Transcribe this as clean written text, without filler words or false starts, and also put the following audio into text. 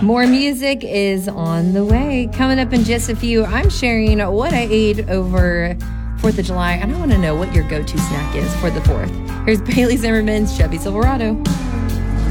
More music is on the way. Coming up in just a few, I'm sharing what I ate over 4th of July, and I want to know what your go-to snack is for the 4th. Here's Bailey Zimmerman's Chevy Silverado.